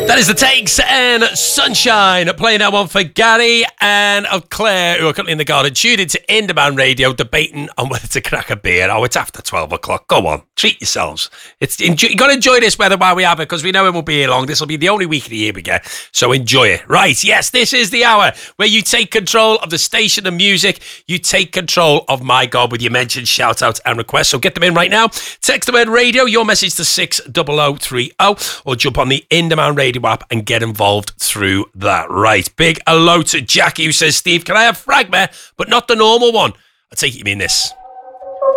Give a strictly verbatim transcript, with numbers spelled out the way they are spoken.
That is the Takes and Sunshine. Playing that one for Gary and Claire, who are currently in the garden, tuned into Indie Radio, debating on whether to crack a beer. Oh, it's after twelve o'clock. Go on, treat yourselves. It's enjoy, you got to enjoy this weather while we have it, because we know it won't be here long. This will be the only week of the year we get, so enjoy it. Right, yes, this is the hour where you take control of the station and music. You take control of My God with your mentions, shout outs and requests. So get them in right now. Text the word radio, your message to six zero zero three zero, or jump on the Indie Radio app and get involved through that. Right, big hello to Jackie, who says, Steve, can I have Fragma, but not the normal one? I take it you mean this.